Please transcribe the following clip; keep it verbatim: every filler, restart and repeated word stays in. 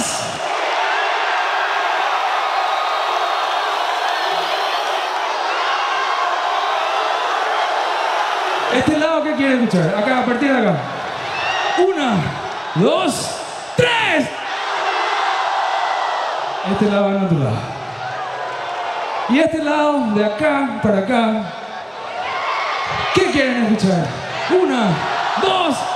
más. Este lado, ¿qué quieren escuchar? Acá, a partir de acá. Una, dos, tres. Este lado en otro lado. Y este lado, de acá para acá. ¿Qué quieren escuchar? Una, dos,